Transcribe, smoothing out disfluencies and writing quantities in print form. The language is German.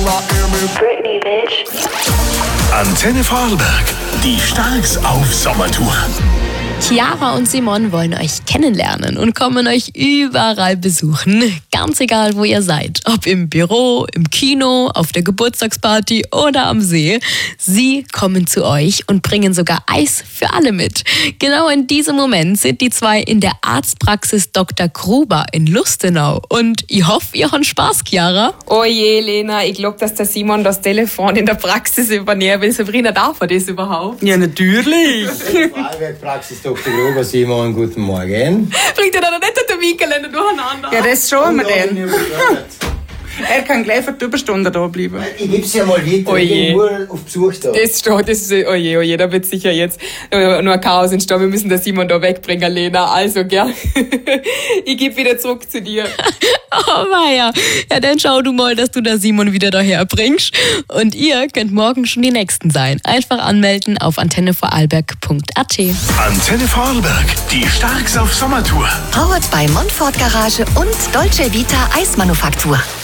Britney, bitch. Antenne Vorarlberg, die Starks auf Sommertour. Chiara und Simon wollen euch kennenlernen und kommen euch überall besuchen. Ganz egal, wo ihr seid. Ob im Büro, im Kino, auf der Geburtstagsparty oder am See. Sie kommen zu euch und bringen sogar Eis für alle mit. Genau in diesem Moment sind die zwei in der Arztpraxis Dr. Gruber in Lustenau. Und ich hoffe, ihr habt Spaß, Chiara. Oh je, Lena, ich glaube, dass der Simon das Telefon in der Praxis übernehmen will. Sabrina, darf er das überhaupt? Ja, natürlich. Praxis Dr. Gruber, Simon, guten Morgen. Bringt er dann nicht den Terminkalender durcheinander? Ja, das schauen wir denn. Er kann gleich für die Überstunde da bleiben. Ich geb's ja mal weiter, Oh ich je. bin nur auf Besuch da. Das ist, oh je, da wird sicher jetzt nur ein Chaos entstehen. Wir müssen den Simon da wegbringen, Lena. Also, gell? Ich gebe wieder zurück zu dir. Oh weia. Ja, dann schau du mal, dass du da Simon wieder daher bringst. Und ihr könnt morgen schon die Nächsten sein. Einfach anmelden auf antennevorarlberg.at. Antenne Vorarlberg, die Starks auf Sommertour. Powered bei Montfort Garage und Dolce Vita Eismanufaktur.